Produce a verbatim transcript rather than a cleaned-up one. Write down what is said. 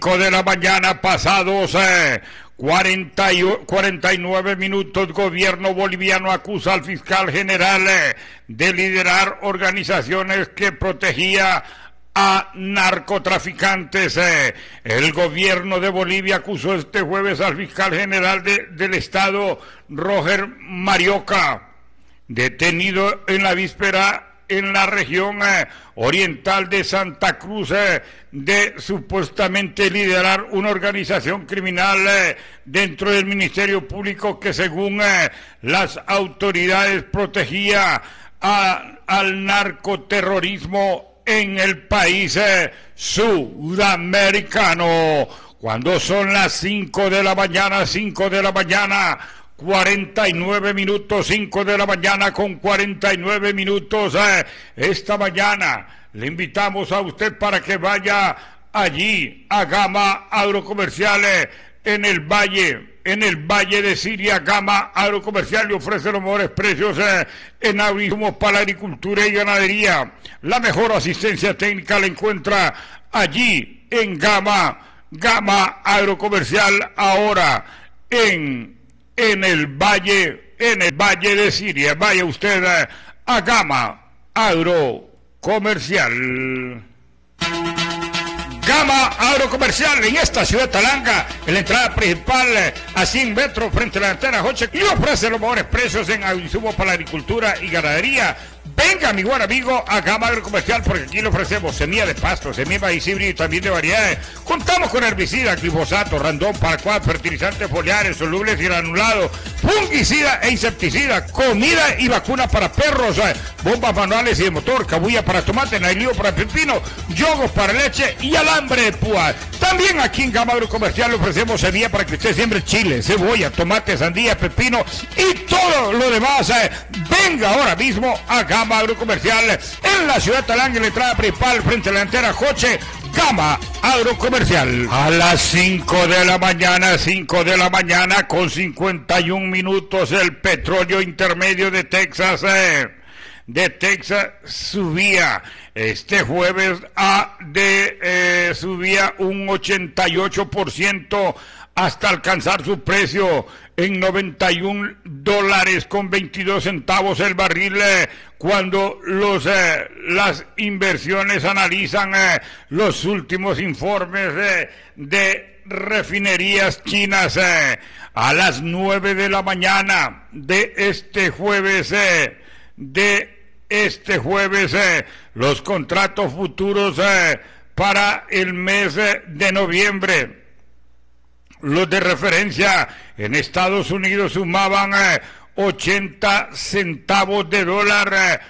De la mañana pasados eh, cuarenta y, cuarenta y nueve minutos, gobierno boliviano acusa al fiscal general eh, de liderar organizaciones que protegía a narcotraficantes. Eh. El gobierno de Bolivia acusó este jueves al fiscal general de, del estado, Roger Marioca, detenido en la víspera en la región eh, oriental de Santa Cruz, eh, de supuestamente liderar una organización criminal eh, dentro del Ministerio Público que según eh, las autoridades protegía a, al narcoterrorismo en el país eh, sudamericano. Cuando son las cinco de la mañana, cinco de la mañana, cuarenta y nueve minutos, cinco de la mañana con cuarenta y nueve minutos. Eh, esta mañana le invitamos a usted para que vaya allí a Gama Agrocomercial eh, en el Valle, en el Valle de Siria. Gama Agrocomercial le ofrece los mejores precios eh, en agricultura para la agricultura y ganadería. La mejor asistencia técnica la encuentra allí en Gama, Gama Agrocomercial, ahora en en el Valle, en el Valle de Siria. Vaya usted eh, a Gama Agrocomercial. Gama Agrocomercial en esta ciudad de Talanga, en la entrada principal eh, a cien metros frente a la antena Hoche, y ofrece los mejores precios en insumos para la agricultura y ganadería. Venga, mi buen amigo, a Gama Agrocomercial, porque aquí le ofrecemos semilla de pasto, semilla de maíz híbrido y también de variedades. Contamos con herbicida, glifosato, randón, paraquat, fertilizantes foliares, solubles y granulados, fungicida e insecticida, comida y vacuna para perros, eh, bombas manuales y de motor, cabulla para tomate, nailío para pepino, yogos para leche y alambre de púa. También aquí en Gama Agrocomercial le ofrecemos semilla para que usted siembre chile, cebolla, tomate, sandía, pepino y todo lo demás. Eh. Venga ahora mismo a Gama Agrocomercial en la ciudad de Talanga, en la entrada principal frente a la antena Joche. Gama Agrocomercial. A las cinco de la mañana, cinco de la mañana con cincuenta y un minutos, el petróleo intermedio de Texas eh, de Texas subía este jueves a de eh, subía un ochenta y ocho por ciento hasta alcanzar su precio en noventa y un dólares con veintidós centavos el barril, eh, cuando los eh, las inversiones analizan eh, los últimos informes eh, de refinerías chinas. Eh, a las nueve de la mañana de este jueves, eh, de este jueves, eh, los contratos futuros eh, para el mes eh, de noviembre, los de referencia en Estados Unidos sumaban eh, ochenta centavos de dólar, eh,